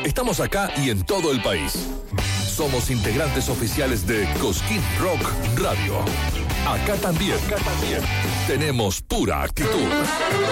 Estamos acá y en todo el país. Somos integrantes oficiales de Cosquín Rock Radio. Acá también tenemos pura actitud.